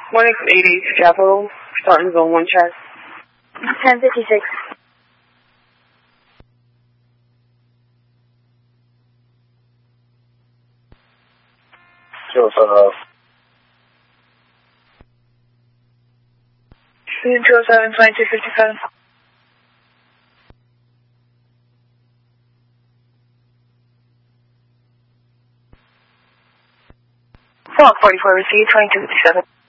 1X88 Capital, starting zone 1 check. 1056. Zero 7. 207, 2257. Phone 44 received, 2257.